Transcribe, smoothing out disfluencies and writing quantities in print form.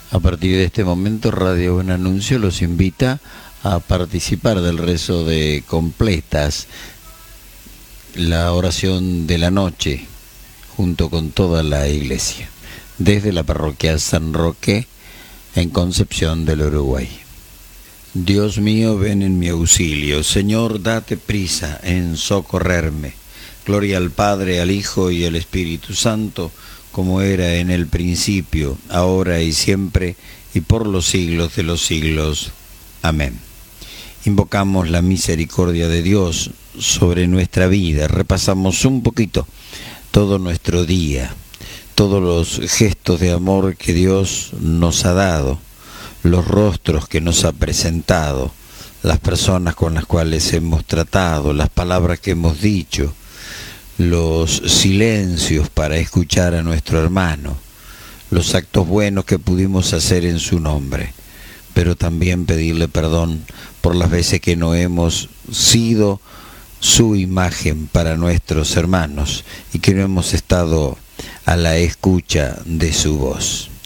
A partir de este momento, Radio Buen Anuncio los invita a participar del rezo de completas, la oración de la noche, junto con toda la iglesia, desde la parroquia San Roque, en Concepción del Uruguay. Dios mío, ven en mi auxilio. Señor, date prisa en socorrerme. Gloria al Padre, al Hijo y al Espíritu Santo, como era en el principio, ahora y siempre, y por los siglos de los siglos. Amén. Invocamos la misericordia de Dios sobre nuestra vida. Repasamos un poquito todo nuestro día, todos los gestos de amor que Dios nos ha dado, los rostros que nos ha presentado, las personas con las cuales hemos tratado, las palabras que hemos dicho, los silencios para escuchar a nuestro hermano, los actos buenos que pudimos hacer en su nombre, pero también pedirle perdón por las veces que no hemos sido su imagen para nuestros hermanos y que no hemos estado a la escucha de su voz.